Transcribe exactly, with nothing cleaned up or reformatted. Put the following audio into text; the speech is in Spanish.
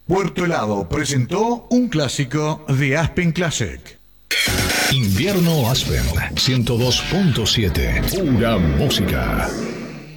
Puerto Helado presentó un clásico de Aspen Classic. Invierno Aspen ciento dos punto siete. Pura música.